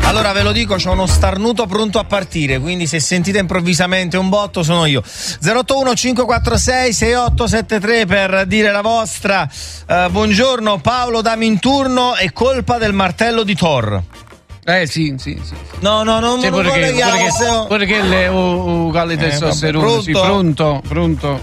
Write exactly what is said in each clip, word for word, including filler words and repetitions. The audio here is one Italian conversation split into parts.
Allora ve lo dico, c'ho uno starnuto pronto a partire, quindi se sentite improvvisamente un botto sono io. zero otto uno cinque quattro sei sei otto sette tre per dire la vostra. Uh, buongiorno Paolo da Minturno, è colpa del martello di Thor. Eh sì, sì, sì. No, no, no, sì, non lo colleghiamo. Perché le o calle testosterone, sì, pronto, pronto.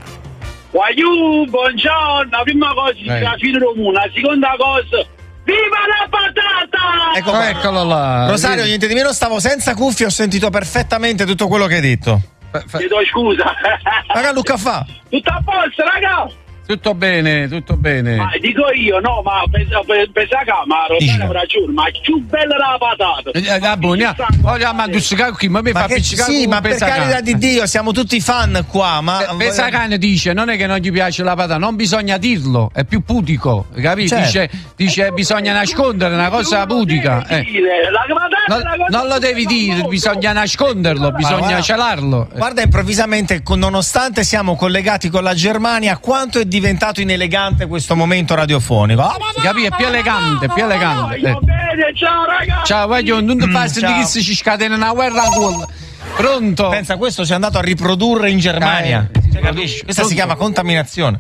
Guaiù, buongiorno, la prima cosa è la fine comune, la seconda cosa, viva la patata! Ecco, oh, eccolo là. Rosario, niente di meno, stavo senza cuffie, ho sentito perfettamente tutto quello che hai detto. Chiedo scusa. Raga, Luca fa. Tutto a posto, raga? Tutto bene, tutto bene. Ma dico io, no, ma pensa, pensa che ma Rosario ragione, ma più bella la patata. Eh, la buona. Ora ma tu qui, ma mi fa appiccicare. Sì, ma per carità di Dio, siamo tutti fan qua, ma Pesacane dice, non è che non gli piace la patata, non bisogna dirlo, è più putico, capito? Certo. Dice, dice bisogna nascondere una cosa pudica. Eh. Non, non lo devi dire, bisogna nasconderlo, bisogna guarda, celarlo. Guarda, improvvisamente, nonostante siamo collegati con la Germania, quanto è diventato inelegante questo momento radiofonico. Capì? È più elegante, più elegante. Eh. Bene, ciao ragazzi. Ciao, voglio non ti fai sentire che si scatena una guerra al Pronto? Pensa, questo si è andato a riprodurre in Germania. Eh, cioè, capisci? Questa pronto. Si chiama contaminazione.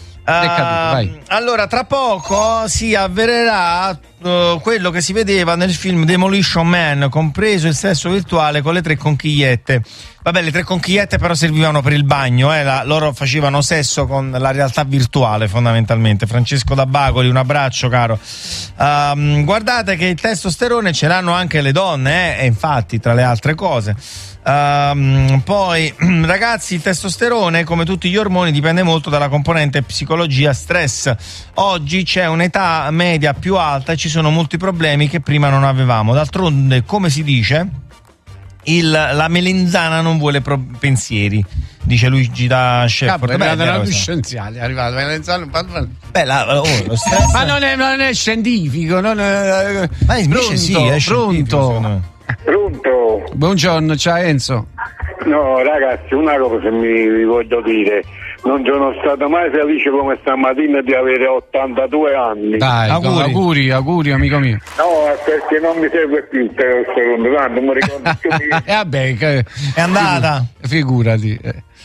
Uh, allora, tra poco si avvererà uh, quello che si vedeva nel film Demolition Man, compreso il sesso virtuale con le tre conchigliette. Vabbè, le tre conchigliette però servivano per il bagno, eh, la, loro facevano sesso con la realtà virtuale fondamentalmente. Francesco da Bacoli, un abbraccio caro. Uh, guardate che il testosterone ce l'hanno anche le donne, eh, e infatti tra le altre cose. Uh, poi ragazzi, il testosterone come tutti gli ormoni dipende molto dalla componente psicologia stress. Oggi c'è un'età media più alta e ci sono molti problemi che prima non avevamo. D'altronde, come si dice, il, la melanzana non vuole pro- pensieri, dice Luigi da Sheffield. Beh, è scienziale, è arrivato melanzana. Beh, la, oh, lo stress. Ma non è, non è scientifico, non è... Ma invece sì, è pronto. Pronto? Buongiorno, ciao Enzo. No ragazzi, una cosa mi, vi voglio dire, non sono stato mai felice come stamattina di avere ottantadue anni. Dai, auguri, auguri, auguri amico mio. No, perché non mi serve più il secondo, tanto mi ricordo più di... E vabbè, che... è andata. Figurati.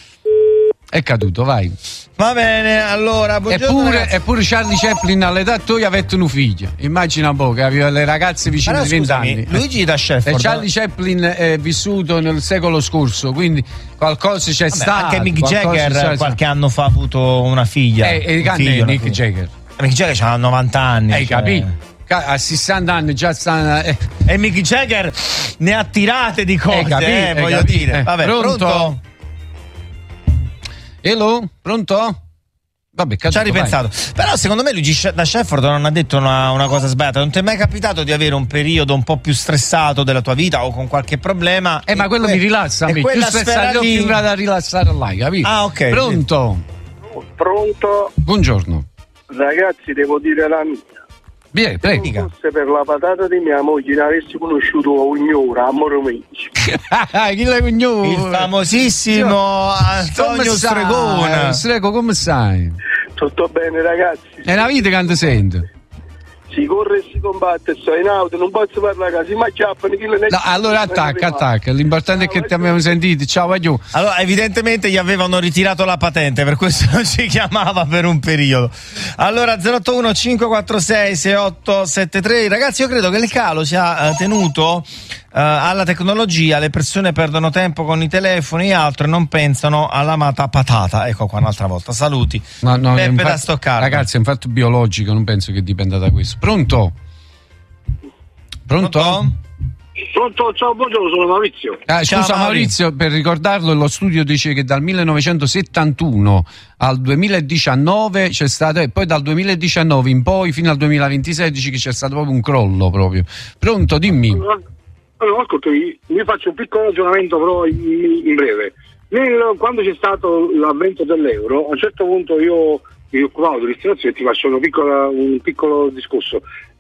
È caduto, vai. Va bene, allora, eppure, eppure Charlie Chaplin all'età tua aveva un figlio. Immagina un po' che aveva le ragazze vicine ai venti anni. Luigi da Sheffield. E Charlie Chaplin è vissuto nel secolo scorso, quindi qualcosa c'è Vabbè, stato. Anche Mick Jagger qualche anno fa ha avuto una figlia. E eh, eh, figlio, Mick Jagger. Mick Jagger ha novanta anni. Hai cioè... capito? A sessanta anni già sta. Eh. E Mick Jagger ne ha tirate di cose, capito, eh, voglio capito. dire. Vabbè, pronto? pronto? Hello? Pronto? Vabbè, ci ha ripensato. Vai. Però secondo me Luigi da Sheffield non ha detto una, una cosa sbagliata. Non ti è mai capitato di avere un periodo un po' più stressato della tua vita o con qualche problema? Eh, ma quello que- mi rilassa a me. Più stressato lì... più da rilassare là, capito? Ah, ok. Pronto? Pronto? Buongiorno. Ragazzi, devo dire la mia. Bien, prego. Se fosse per la patata di mia moglie, ne avessi conosciuto Ugnora, amore mio. Chi è Ugnora? Il famosissimo Antonio Stregone. Strego, come stai? Tutto bene, ragazzi. È una vita che non ti sento. Si corre e si combatte, sto in auto, non posso parlare a casa, ma chiappano chi le no, allora attacca, attacca. L'importante ciao, è che ti abbiamo sentito. Ciao, Aglio. Allora, evidentemente gli avevano ritirato la patente, per questo non ci chiamava per un periodo. Allora, zero otto uno cinque quattro sei sei otto sette tre. Ragazzi, io credo che il calo sia uh, tenuto uh, alla tecnologia. Le persone perdono tempo con i telefoni e altro e non pensano all'amata patata. Ecco qua un'altra volta. Saluti. No, no, Peppe infatti, da Stoccarda. Ragazzi, è un fatto biologico, non penso che dipenda da questo. Pronto? Pronto? Pronto? Pronto, ciao, buongiorno, sono Maurizio. Ah, ciao, scusa Maurizio. Maurizio, per ricordarlo, lo studio dice che dal millenovecentosettantuno al duemiladiciannove c'è stato, e poi dal duemiladiciannove in poi fino al duemilaventisei dice che c'è stato proprio un crollo proprio. Pronto, dimmi. Allora, ascolta, vi faccio un piccolo ragionamento però in, in breve. Nel, quando c'è stato l'avvento dell'euro, a un certo punto io mi occupavo di destinazione e ti faccio una piccola, un piccolo discorso.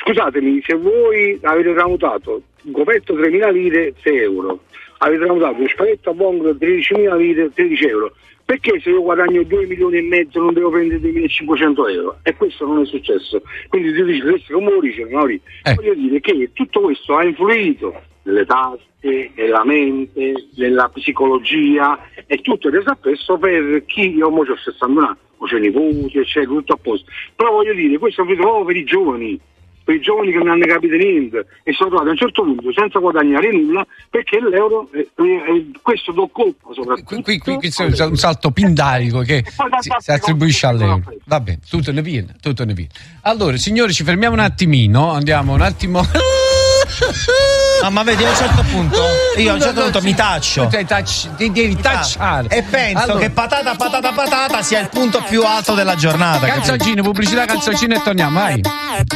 scusatemi, se voi avete tramutato un coperto tremila lire, sei euro, avete tramutato un spaghetto a vongole tredicimila lire, tredici euro, perché se io guadagno due milioni e mezzo non devo prendere duemilacinquecento euro? E questo non è successo. Quindi tu dici, questo come lo dice, Mauri? Eh. Voglio dire che tutto questo ha influito nelle tasse, nella mente, nella psicologia, e tutto è reso appresso per chi, io mo c'ho sessanta anni, o c'è nipoti, eccetera, tutto a posto. Però voglio dire, questo è proprio per i giovani, per i giovani che non hanno capito niente e sono trovati a un certo punto senza guadagnare nulla perché l'euro è, è, è questo do colpo soprattutto. Qui, qui, qui c'è un salto pindarico che si, si attribuisce all'euro. Va bene, tutto ne viene, tutto ne viene. Allora, signori, ci fermiamo un attimino, andiamo un attimo. No, ma vedi, a un certo punto io a un certo punto mi taccio. Ti devi tacciare. E penso allora, che patata patata patata sia il punto più alto della giornata. Canzoncine, pubblicità, canzoncine e torniamo, vai.